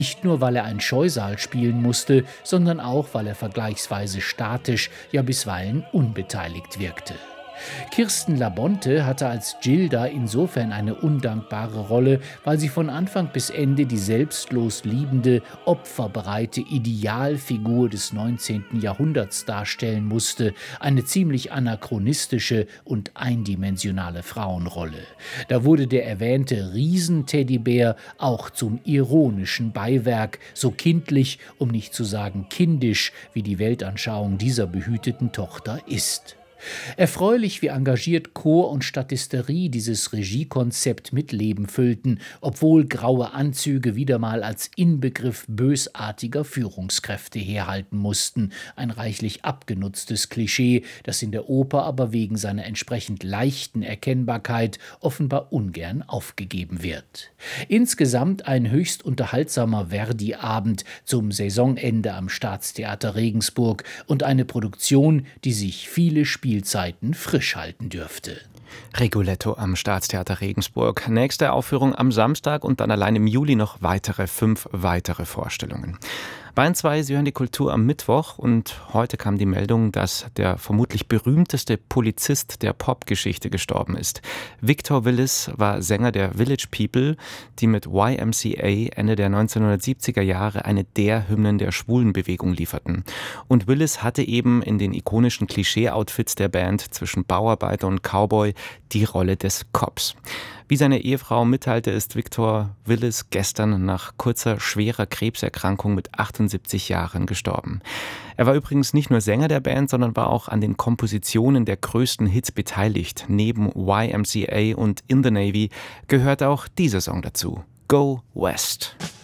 Nicht nur, weil er ein Scheusal spielen musste, sondern auch, weil er vergleichsweise statisch, ja bisweilen unbeteiligt wirkte. Kirsten Labonte hatte als Gilda insofern eine undankbare Rolle, weil sie von Anfang bis Ende die selbstlos liebende, opferbereite Idealfigur des 19. Jahrhunderts darstellen musste, eine ziemlich anachronistische und eindimensionale Frauenrolle. Da wurde der erwähnte Riesenteddybär auch zum ironischen Beiwerk, so kindlich, um nicht zu sagen kindisch, wie die Weltanschauung dieser behüteten Tochter ist. Erfreulich, wie engagiert Chor und Statisterie dieses Regiekonzept mit Leben füllten, obwohl graue Anzüge wieder mal als Inbegriff bösartiger Führungskräfte herhalten mussten. Ein reichlich abgenutztes Klischee, das in der Oper aber wegen seiner entsprechend leichten Erkennbarkeit offenbar ungern aufgegeben wird. Insgesamt ein höchst unterhaltsamer Verdi-Abend zum Saisonende am Staatstheater Regensburg und eine Produktion, die sich viele Spielzeiten frisch halten dürfte. Rigoletto am Staatstheater Regensburg. Nächste Aufführung am Samstag und dann allein im Juli noch 5 weitere Vorstellungen. Bayern 2, Sie hören die Kultur am Mittwoch und heute kam die Meldung, dass der vermutlich berühmteste Polizist der Popgeschichte gestorben ist. Victor Willis war Sänger der Village People, die mit YMCA Ende der 1970er Jahre eine der Hymnen der Schwulenbewegung lieferten. Und Willis hatte eben in den ikonischen Klischee-Outfits der Band zwischen Bauarbeiter und Cowboy die Rolle des Cops. Wie seine Ehefrau mitteilte, ist Victor Willis gestern nach kurzer, schwerer Krebserkrankung mit 78 Jahren gestorben. Er war übrigens nicht nur Sänger der Band, sondern war auch an den Kompositionen der größten Hits beteiligt. Neben YMCA und In the Navy gehört auch dieser Song dazu: Go West.